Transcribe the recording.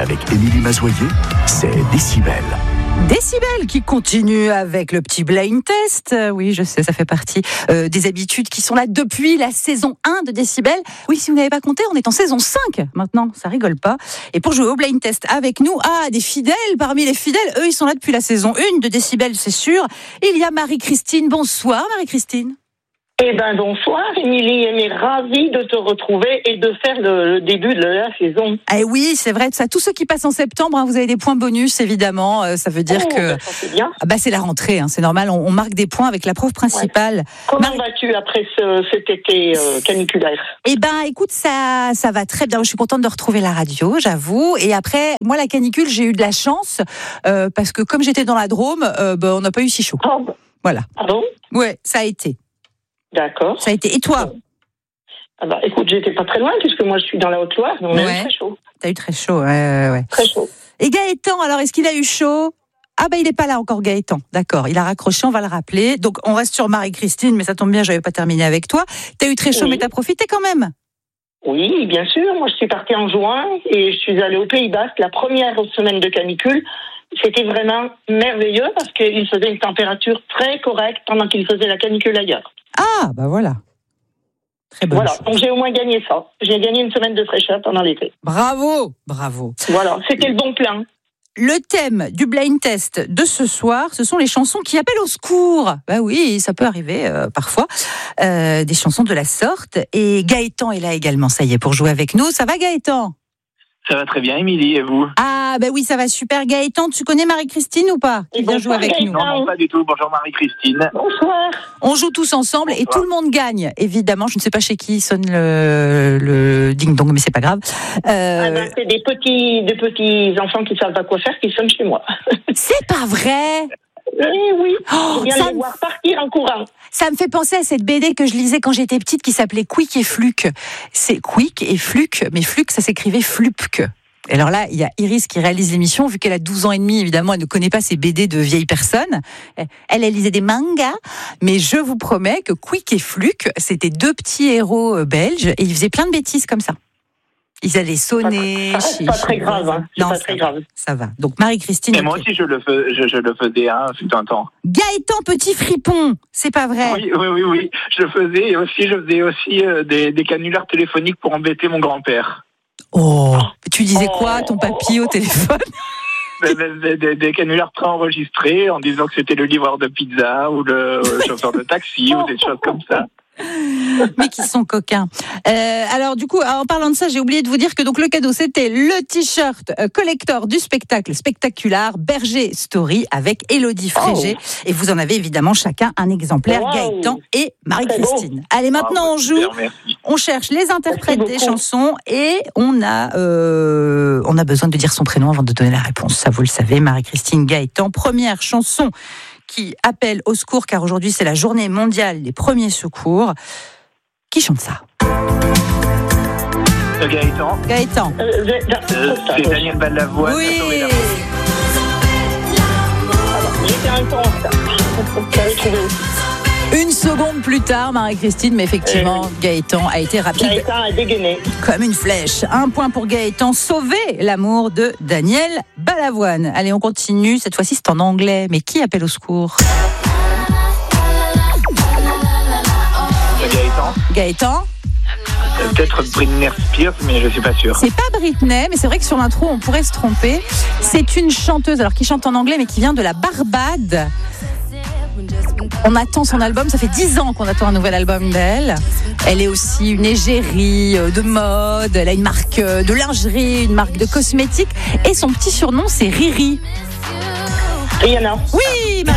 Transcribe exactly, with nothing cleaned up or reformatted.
avec Émilie Mazoyer, c'est Décibel. Décibel qui continue avec le petit blind test. Oui, je sais, ça fait partie euh, des habitudes qui sont là depuis la saison un de Décibel. Oui, si vous n'avez pas compté, on est en saison cinq maintenant, ça rigole pas. Et pour jouer au blind test avec nous, ah, des fidèles, parmi les fidèles, eux, ils sont là depuis la saison un de Décibel, c'est sûr. Il y a Marie-Christine. Bonsoir Marie-Christine. Eh ben bonsoir Émilie, on est ravie de te retrouver et de faire le, le début de la saison. Eh oui, c'est vrai, ça. Tous ceux qui passent en septembre, hein, vous avez des points bonus évidemment. Euh, ça veut dire oh, que bah, ça, c'est bien. Ah bah c'est la rentrée, hein, c'est normal. On, on marque des points avec la prof principale. Ouais. Comment Marie... vas-tu après ce, cet été euh, caniculaire? Eh ben, écoute, ça, ça va très bien. Je suis contente de retrouver la radio, j'avoue. Et après, moi, la canicule, j'ai eu de la chance euh, parce que comme j'étais dans la Drôme, euh, bah, on n'a pas eu si chaud. Oh, bah. Voilà. Ah bon? Ouais, ça a été. D'accord. Ça a été. Et toi? Ah bah, écoute, j'étais pas très loin puisque moi je suis dans la Haute-Loire, donc on ouais. a eu très chaud. T'as eu très chaud, ouais, ouais. Très chaud. Et Gaëtan, alors, est-ce qu'il a eu chaud? Ah bah il n'est pas là encore Gaëtan, d'accord, il a raccroché, on va le rappeler. Donc on reste sur Marie-Christine, mais ça tombe bien, j'avais pas terminé avec toi. T'as eu très chaud, oui. Mais t'as profité quand même? Oui, bien sûr, moi je suis partie en juin et je suis allée au Pays Basque, la première semaine de canicule. C'était vraiment merveilleux parce qu'il faisait une température très correcte pendant qu'il faisait la canicule ailleurs. Ah bah voilà. Très bonne Voilà, chose. donc j'ai au moins gagné ça. J'ai gagné une semaine de fraîcheur pendant l'été. Bravo, bravo. Voilà, c'était le bon plan. Le thème du blind test de ce soir, ce sont les chansons qui appellent au secours. Bah oui, ça peut arriver euh, parfois, euh, des chansons de la sorte. Et Gaëtan est là également, ça y est, pour jouer avec nous. Ça va Gaëtan? Ça va très bien, Émilie, et vous? Ah, bah oui, ça va super. Gaëtan, tu connais Marie-Christine ou pas? Qui vient jouer avec Gaëtan. nous. Non, non, pas du tout. Bonjour Marie-Christine. Bonsoir. On joue tous ensemble. Bonsoir. Et tout le monde gagne, évidemment. Je ne sais pas chez qui sonne le, le ding-dong, mais c'est pas grave. Euh... Ah ben, c'est des petits, des petits enfants qui savent pas quoi faire qui sonnent chez moi. C'est pas vrai? Eh oui, oh, je viens ça les voir partir en courant. Ça me fait penser à cette B D que je lisais quand j'étais petite qui s'appelait Quick et Fluke. C'est Quick et Fluke, mais Fluke, ça s'écrivait Flupke. Et alors là, il y a Iris qui réalise l'émission, vu qu'elle a douze ans et demi, évidemment, elle ne connaît pas ces B D de vieilles personnes. Elle, elle lisait des mangas, mais je vous promets que Quick et Fluke, c'était deux petits héros belges, et ils faisaient plein de bêtises comme ça. Ils allaient sonner. Pas, pas, pas très grave, hein. Non, pas ça, très grave. Ça va. Donc Marie-Christine. Et moi aussi, je le, fais, je, je le faisais, hein, fut un temps. Gaëtan, petit fripon, c'est pas vrai? Oui, oui, oui, oui. Je faisais et aussi, je faisais aussi euh, des, des canulars téléphoniques pour embêter mon grand-père. Oh, tu disais quoi, ton papy au téléphone? Des, des, des canulars préenregistrés en disant que c'était le livreur de pizza ou le chauffeur de taxi ou des choses comme ça. Mais qui sont coquins. Euh, alors du coup, en parlant de ça, j'ai oublié de vous dire que donc le cadeau c'était le t-shirt euh, collector du spectacle spectaculaire Berger Story avec Élodie Frégé. Oh. Et vous en avez évidemment chacun un exemplaire, wow. Gaëtan et Marie-Christine. Allez, maintenant oh, on joue. Super, on cherche les interprètes des chansons et on a euh, on a besoin de dire son prénom avant de donner la réponse. Ça vous le savez, Marie-Christine, Gaëtan. Première chanson qui appelle au secours, car aujourd'hui c'est la journée mondiale des premiers secours. Qui chante ça? C'est Gaëtan. Gaëtan. Euh, euh, c'est Daniel Balavoine. Oui. J'étais un peu en retard. Une seconde plus tard, Marie-Christine, mais effectivement, euh, Gaëtan a été rapide. Gaëtan a dégainé. Comme une flèche. Un point pour Gaëtan. Sauver l'amour de Daniel Balavoine. Allez, on continue. Cette fois-ci, c'est en anglais. Mais qui appelle au secours? Gaëtan. Gaëtan. Peut-être Britney Spears, mais je suis pas sûr. C'est pas Britney, mais c'est vrai que sur l'intro, on pourrait se tromper. C'est une chanteuse, alors qui chante en anglais, mais qui vient de la Barbade. On attend son album, ça fait dix ans qu'on attend un nouvel album d'elle. Elle est aussi une égérie de mode, elle a une marque de lingerie, une marque de cosmétiques, et son petit surnom c'est Riri. Rihanna. Oui.